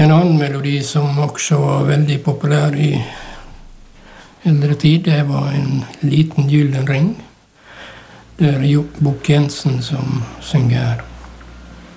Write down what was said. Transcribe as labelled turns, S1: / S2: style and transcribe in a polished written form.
S1: En annen melodi som også var veldig populær i eldre tid, det var En liten gyllen ring. Det er Bukke Jensen som synger her.